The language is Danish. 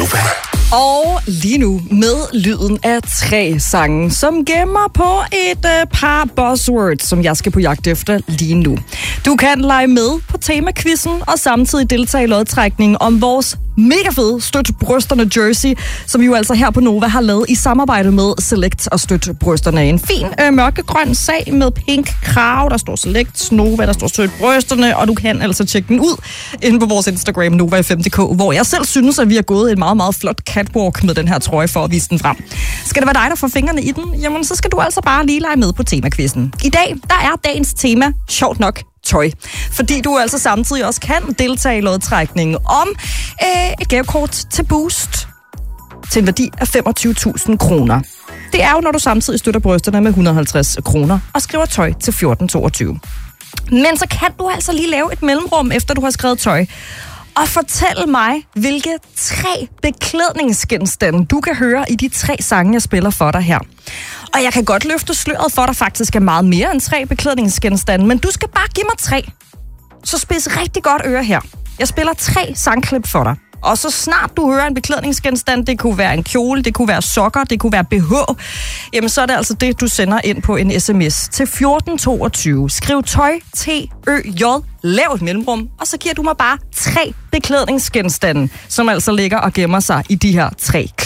Nova. Og lige nu med lyden af 3 sange, som gemmer på et par buzzwords, som jeg skal på jagt efter lige nu. Du kan lege med på temakvizzen og samtidig deltage i lodtrækningen om vores mega fede Støt Brysterne jersey, som jo altså her på Nova har lavet i samarbejde med Select og Støt Brysterne. En fin mørkegrøn sag med pink krave, der står Select, Nova, der står Støt Brysterne, og du kan altså tjekke den ud inde på vores Instagram, Nova5.dk, hvor jeg selv synes, at vi har gået en meget, meget flot catwalk med den her trøje for at vise den frem. Skal det være dig, der får fingrene i den? Jamen, så skal du altså bare lige lege med på temakvizzen. I dag, der er dagens tema, sjovt nok, tøj. Fordi du altså samtidig også kan deltage i lodtrækningen om et gavekort til Boost til en værdi af 25.000 kroner. Det er jo, når du samtidig støtter brysterne med 150 kroner og skriver tøj til 1422. Men så kan du altså lige lave et mellemrum, efter du har skrevet tøj. Og fortæl mig, hvilke 3 beklædningsgenstande du kan høre i de 3 sange, jeg spiller for dig her. Og jeg kan godt løfte sløret for, at der faktisk er meget mere end 3 beklædningsgenstande, men du skal bare give mig 3. Så spids rigtig godt øre her. Jeg spiller 3 sangklip for dig. Og så snart du hører en beklædningsgenstand, det kunne være en kjole, det kunne være sokker, det kunne være BH, jamen så er det altså det, du sender ind på en sms til 1422. Skriv tøj, T-Ø-J, lav et mellemrum, og så giver du mig bare 3 beklædningsgenstande, som altså ligger og gemmer sig i de her 3